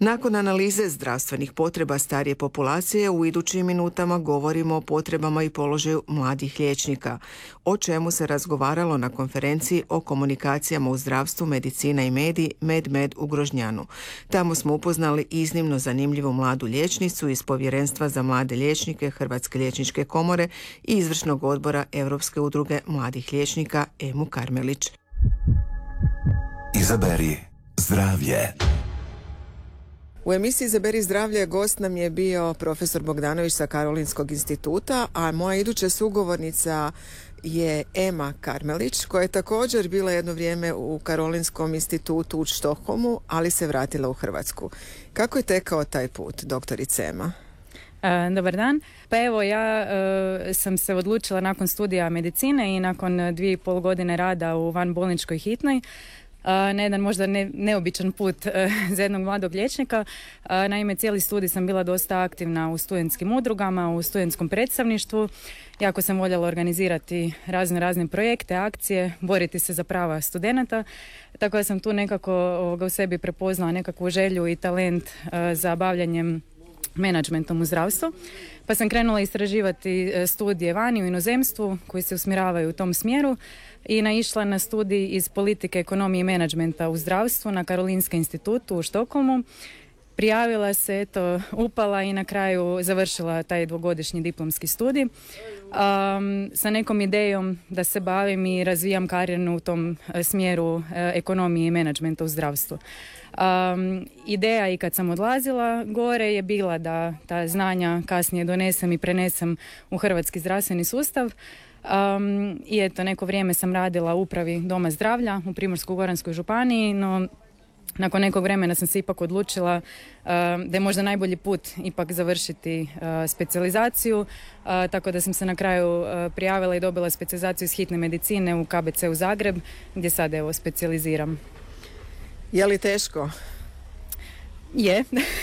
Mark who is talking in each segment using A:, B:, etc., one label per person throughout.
A: Nakon analize zdravstvenih potreba starije populacije, u idućim minutama govorimo o potrebama i položaju mladih liječnika, o čemu se razgovaralo na konferenciji o komunikacijama u zdravstvu, medicina i mediji MedMed u Grožnjanu. Tamo smo upoznali iznimno zanimljivu mladu liječnicu iz Povjerenstva za mlade liječnike Hrvatske liječničke komore i izvršnog odbora Europske udruge mladih liječnika Emu Karmelić.
B: Izaberi zdravlje.
A: U emisiji Izaberi zdravlje gost nam je bio profesor Bogdanović sa Karolinskog instituta, a moja iduća sugovornica je Ema Karmelić, koja je također bila jedno vrijeme u Karolinskom institutu u Štokholmu, ali se vratila u Hrvatsku. Kako je tekao taj put, doktorice Ema?
C: Dobar dan. Pa evo, ja sam se odlučila nakon studija medicine i nakon 2,5 godine rada u vanbolničkoj hitnoj na jedan možda neobičan put za jednog mladog liječnika. Naime, cijeli studij sam bila dosta aktivna u studentskim udrugama, u studentskom predstavništvu. Jako sam voljela organizirati razne projekte, akcije, boriti se za prava studenata. Tako da sam tu nekako u sebi prepoznala nekakvu želju i talent za bavljanjem menadžmentom u zdravstvu. Pa sam krenula istraživati studije vani u inozemstvu koji se usmjeravaju u tom smjeru i naišla na studij iz politike, ekonomije i menadžmenta u zdravstvu na Karolinskom institutu u Štokholmu. Prijavila se, upala i na kraju završila taj 2-godišnji diplomski studij sa nekom idejom da se bavim i razvijam karijernu u tom smjeru ekonomije i menadžmenta u zdravstvu. Ideja i kad sam odlazila gore je bila da ta znanja kasnije donesem i prenesem u hrvatski zdravstveni sustav. I eto, neko vrijeme sam radila u upravi Doma zdravlja u Primorsko-goranskoj županiji, no nakon nekog vremena sam se ipak odlučila da je možda najbolji put ipak završiti specijalizaciju, tako da sam se na kraju prijavila i dobila specijalizaciju iz hitne medicine u KBC u Zagreb, gdje sad evo specijaliziram.
A: Je li teško?
C: Je.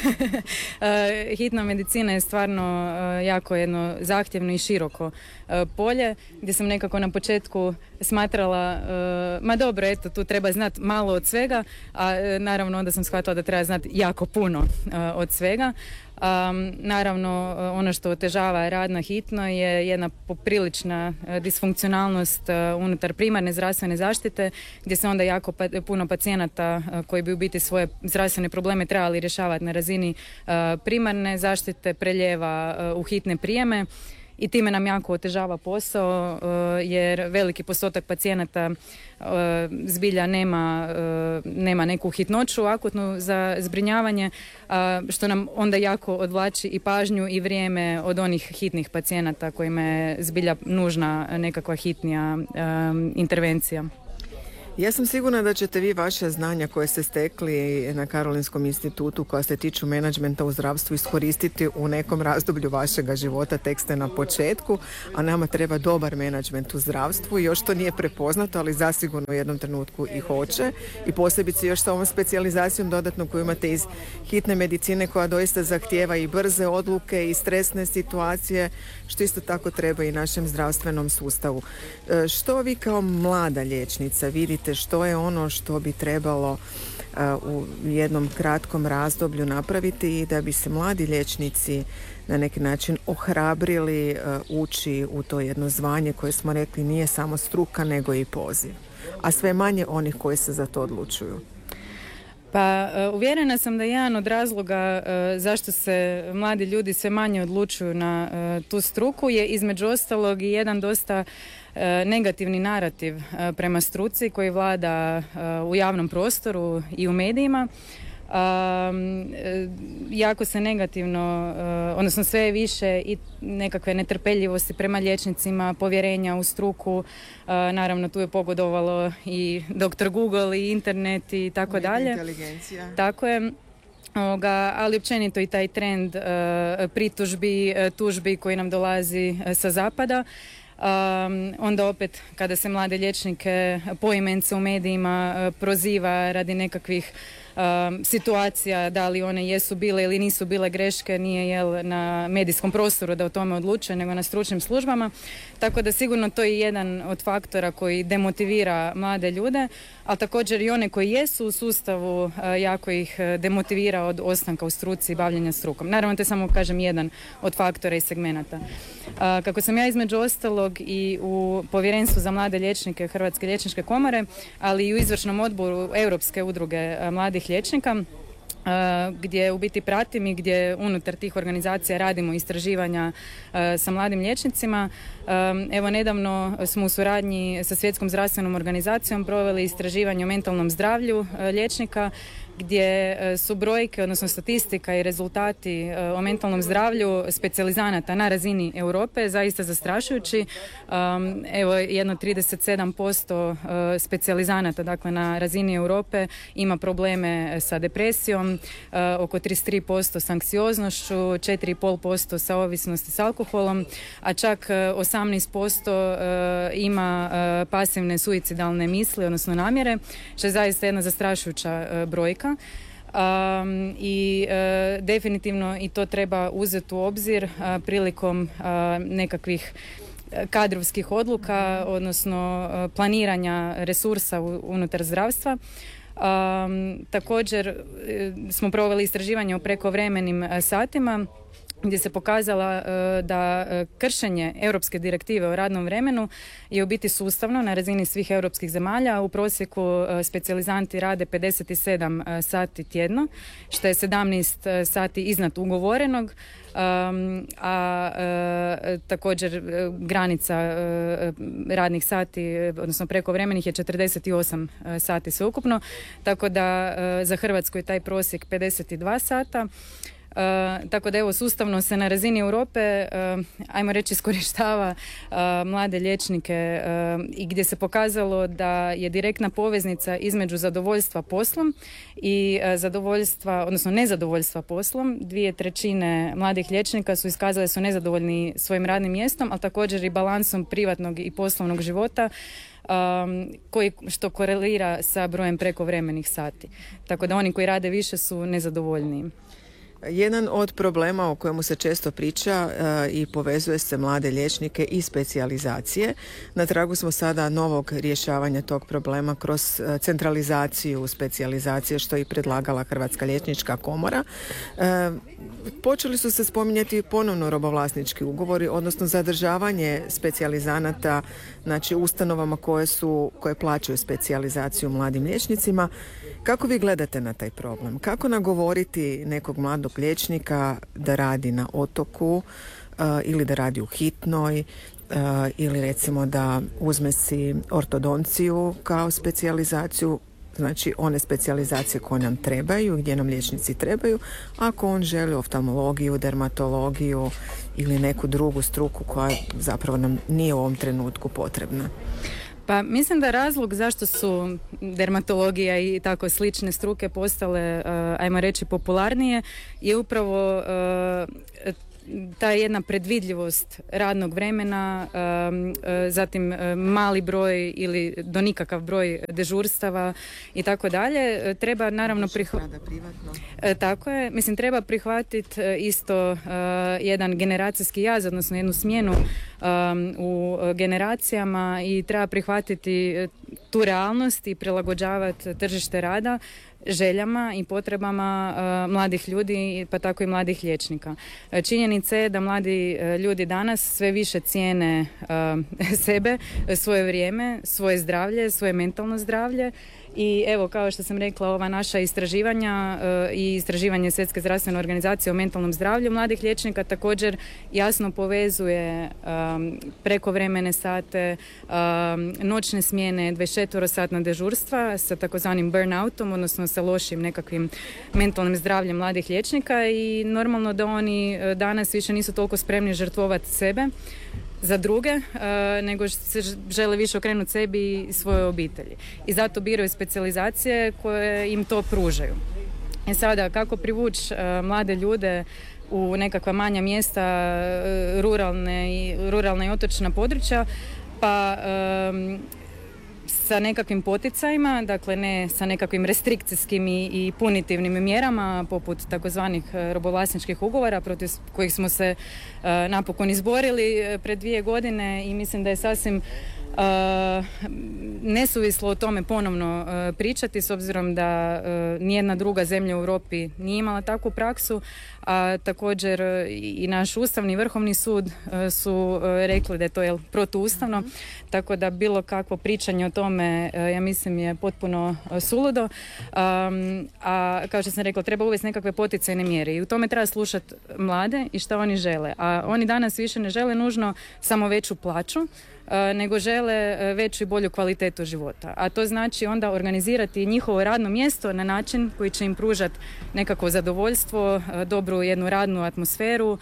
C: Hitna medicina je stvarno jako jedno zahtjevno i široko polje, gdje sam nekako na početku smatrala ma dobro, eto, tu treba znati malo od svega, a naravno onda sam shvatila da treba znati jako puno od svega. Naravno, ono što otežava rad na hitnoj je jedna poprilična disfunkcionalnost unutar primarne zdravstvene zaštite, gdje se onda jako puno pacijenata koji bi u biti svoje zdravstvene probleme trebali rješavati na razini primarne zaštite preljeva u hitne prijeme. I time nam jako otežava posao jer veliki postotak pacijenata zbilja nema neku hitnoću akutnu za zbrinjavanje, što nam onda jako odvlači i pažnju i vrijeme od onih hitnih pacijenata kojima je zbilja nužna nekakva hitnija intervencija.
A: Ja sam sigurna da ćete vi vaše znanja koje ste stekli na Karolinskom institutu koja se tiču menadžmenta u zdravstvu iskoristiti u nekom razdoblju vašega života, tek ste na početku, a nama treba dobar menadžment u zdravstvu i još to nije prepoznato, ali zasigurno u jednom trenutku i hoće i posebice još sa ovom specijalizacijom dodatno koju imate iz hitne medicine koja doista zahtijeva i brze odluke i stresne situacije, što isto tako treba i našem zdravstvenom sustavu. Što vi kao mlada liječnica vidite, što je ono što bi trebalo u jednom kratkom razdoblju napraviti i da bi se mladi liječnici na neki način ohrabrili ući u to jedno zvanje koje smo rekli nije samo struka nego i poziv, a sve manje onih koji se za to odlučuju?
C: Pa uvjerena sam da jedan od razloga zašto se mladi ljudi sve manje odlučuju na tu struku je između ostalog i jedan dosta negativni narativ prema struci koji vlada u javnom prostoru i u medijima. Jako se negativno, odnosno sve je više i nekakve netrpeljivosti prema liječnicima, povjerenja u struku, naravno tu je pogodovalo i Dr. Google i internet i tako dalje.
A: Inteligencija.
C: Tako je. Ali općenito i taj trend pritužbi, tužbi koji nam dolazi sa zapada. Onda opet kada se mlade liječnike poimence u medijima proziva radi nekakvih situacija, da li one jesu bile ili nisu bile greške, nije na medijskom prostoru da o tome odlučuje, nego na stručnim službama. Tako da sigurno to je jedan od faktora koji demotivira mlade ljude, ali također i one koji jesu u sustavu jako ih demotivira od ostanka u struci i bavljenja strukom. Naravno, to je samo, kažem, jedan od faktora i segmenata. Kako sam ja između ostalog i u Povjerenstvu za mlade liječnike Hrvatske liječničke komore, ali i u izvršnom odboru Europske udruge mladih liječnika, gdje u biti pratim i gdje unutar tih organizacija radimo istraživanja sa mladim liječnicima. Evo, nedavno smo u suradnji sa Svjetskom zdravstvenom organizacijom proveli istraživanje o mentalnom zdravlju liječnika, gdje su brojke, odnosno statistika i rezultati o mentalnom zdravlju specijalizanata na razini Europe zaista zastrašujući. Evo, jedno 37% specijalizanata, dakle, na razini Europe ima probleme sa depresijom, oko 33% s anksioznošću, 4,5% sa ovisnosti s alkoholom, a čak 18% ima pasivne suicidalne misli, odnosno namjere, što je zaista jedna zastrašujuća brojka. I definitivno i to treba uzeti u obzir prilikom nekakvih kadrovskih odluka, odnosno planiranja resursa unutar zdravstva. Također smo proveli istraživanje o prekovremenim satima, gdje se pokazala da kršenje Europske direktive o radnom vremenu je u biti sustavno na razini svih europskih zemalja. U prosjeku specijalizanti rade 57 sati tjedno, što je 17 sati iznad ugovorenog, a također granica radnih sati, odnosno prekovremenih, je 48 sati sveukupno, tako da za Hrvatsku je taj prosjek 52 sata. Tako da evo, sustavno se na razini Europe ajmo reći iskorištava mlade liječnike i gdje se pokazalo da je direktna poveznica između zadovoljstva poslom i zadovoljstva, odnosno nezadovoljstva poslom. 2/3 mladih liječnika su iskazali su nezadovoljni svojim radnim mjestom, ali također i balansom privatnog i poslovnog života, što korelira sa brojem prekovremenih sati. Tako da oni koji rade više su nezadovoljniji.
A: Jedan od problema o kojemu se često priča i povezuje se mlade liječnike i specijalizacije. Na tragu smo sada novog rješavanja tog problema kroz centralizaciju specijalizacije, što je i predlagala Hrvatska liječnička komora. Počeli su se spominjati ponovno robovlasnički ugovori, odnosno zadržavanje specijalizanata, znači ustanovama koje plaćaju specijalizaciju mladim liječnicima. Kako vi gledate na taj problem? Kako nagovoriti nekog mladog liječnika da radi na otoku ili da radi u hitnoj ili recimo da uzme si ortodonciju kao specijalizaciju, znači one specijalizacije koje nam trebaju, gdje nam liječnici trebaju, ako on želi oftalmologiju, dermatologiju ili neku drugu struku koja zapravo nam nije u ovom trenutku potrebna.
C: Pa mislim da razlog zašto su dermatologija i tako slične struke postale, ajmo reći, popularnije je upravo ta jedna predvidljivost radnog vremena, zatim mali broj ili do nikakav broj dežurstava i tako dalje. Treba naravno tako je, mislim, treba prihvatiti isto jedan generacijski jaz, odnosno jednu smjenu u generacijama i treba prihvatiti tu realnost i prilagođavati tržište rada željama i potrebama mladih ljudi, pa tako i mladih liječnika. Činjenica je da mladi ljudi danas sve više cijene sebe, svoje vrijeme, svoje zdravlje, svoje mentalno zdravlje. I evo, kao što sam rekla, ova naša istraživanja i istraživanje Svjetske zdravstvene organizacije o mentalnom zdravlju mladih liječnika također jasno povezuje prekovremene sate, noćne smjene, 24-satna dežurstva sa takozvanim burnoutom, odnosno sa lošim nekakvim mentalnim zdravljem mladih liječnika, i normalno da oni danas više nisu toliko spremni žrtvovati sebe za druge, nego se žele više okrenuti sebi i svojoj obitelji. I zato biraju specijalizacije koje im to pružaju. Sada, kako privući mlade ljude u nekakva manja mjesta, ruralna i otočna područja? Pa sa nekakvim poticajima, dakle ne sa nekakvim restrikcijskim i punitivnim mjerama poput takozvanih robovlasničkih ugovora protiv kojih smo se napokon izborili pred 2 godine i mislim da je sasvim nesuvislo o tome ponovno pričati s obzirom da nijedna druga zemlja u Europi nije imala takvu praksu, a također i naš Ustavni Vrhovni sud su rekli da je to protuustavno, tako da bilo kakvo pričanje o tome ja mislim je potpuno suludo, a kao što sam rekla treba uvesti nekakve poticajne mjere i u tome treba slušati mlade i šta oni žele, a oni danas više ne žele nužno samo veću plaću, nego žele veću i bolju kvalitetu života. A to znači onda organizirati njihovo radno mjesto na način koji će im pružati nekako zadovoljstvo, dobru jednu radnu atmosferu,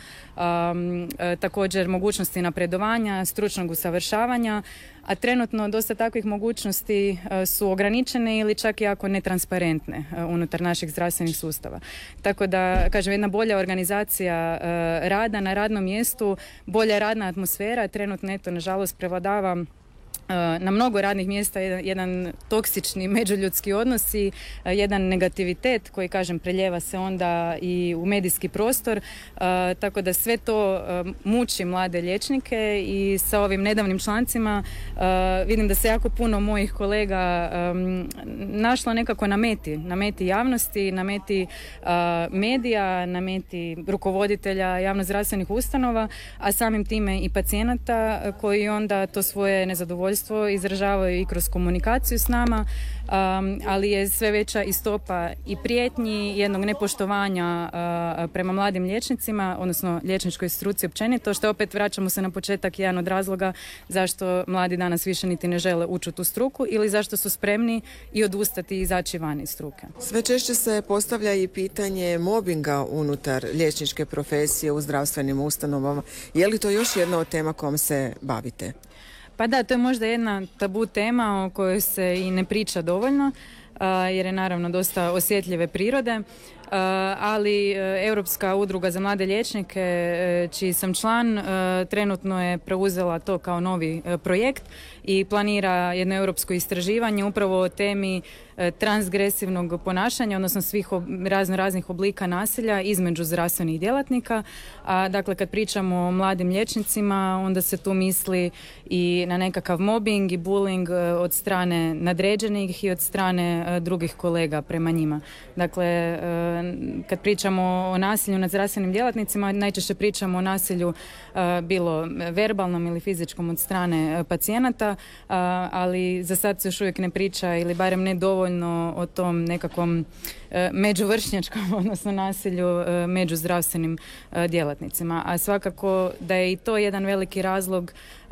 C: također mogućnosti napredovanja, stručnog usavršavanja, a trenutno dosta takvih mogućnosti su ograničene ili čak i jako netransparentne unutar naših zdravstvenih sustava. Tako da, kažem, jedna bolja organizacija rada na radnom mjestu, bolja radna atmosfera, trenutno eto, nažalost, prevladava na mnogo radnih mjesta jedan toksični međuljudski odnos i jedan negativitet koji, kažem, preljeva se onda i u medijski prostor, tako da sve to muči mlade liječnike i sa ovim nedavnim člancima vidim da se jako puno mojih kolega našlo nekako na meti javnosti, na meti medija, na meti rukovoditelja javnozdravstvenih ustanova, a samim time i pacijenata koji onda to svoje nezadovoljstvo izražavaju i kroz komunikaciju s nama, ali je sve veća i stopa i prijetnji, jednog nepoštovanja prema mladim liječnicima, odnosno liječničkoj struci općenito, što opet vraćamo se na početak, jedan od razloga zašto mladi danas više niti ne žele ući u tu struku ili zašto su spremni i odustati i izaći van iz struke.
A: Sve češće se postavlja i pitanje mobinga unutar liječničke profesije u zdravstvenim ustanovama. Je li to još jedna od tema kojom se bavite?
C: Pa da, to je možda jedna tabu tema o kojoj se i ne priča dovoljno, jer je naravno dosta osjetljive prirode, ali Europska udruga za mlade liječnike, čiji sam član, trenutno je preuzela to kao novi projekt i planira jedno europsko istraživanje upravo o temi transgresivnog ponašanja, odnosno svih raznih oblika nasilja između zdravstvenih djelatnika. Dakle, kad pričamo o mladim liječnicima, onda se tu misli i na nekakav mobbing i bullying od strane nadređenih i od strane drugih kolega prema njima. Dakle, kad pričamo o nasilju nad zdravstvenim djelatnicima, najčešće pričamo o nasilju bilo verbalnom ili fizičkom od strane pacijenata, ali za sad se još uvijek ne priča ili barem ne dovoljno o tom nekakvom međuvršnjačkom, odnosno nasilju među zdravstvenim djelatnicima. A svakako da je i to jedan veliki razlog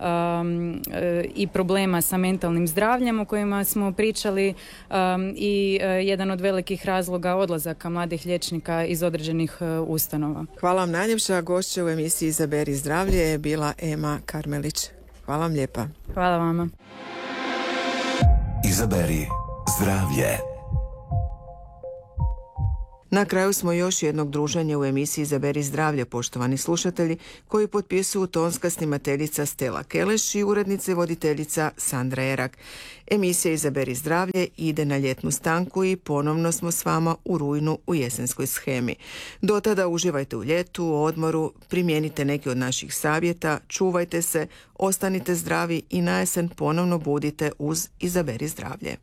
C: i problema sa mentalnim zdravljem o kojima smo pričali i jedan od velikih razloga odlazaka mladih liječnika iz određenih ustanova.
A: Hvala vam najljepša. Gošća u emisiji Izaberi zdravlje je bila Ema Karmelić. Hvala vam lijepa.
C: Hvala vama.
B: Izaberi zdravlje.
A: Na kraju smo još jednog druženja u emisiji Izaberi zdravlje, poštovani slušatelji, koji potpisuju tonska snimateljica Stela Keleš i urednica i voditeljica Sandra Erak. Emisija Izaberi zdravlje ide na ljetnu stanku i ponovno smo s vama u rujnu u jesenskoj shemi. Do tada uživajte u ljetu, u odmoru, primijenite neke od naših savjeta, čuvajte se, ostanite zdravi i na jesen ponovno budite uz Izaberi zdravlje.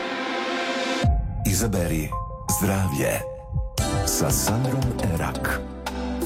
B: Izaberi zdravlje sa Sandrom Erak.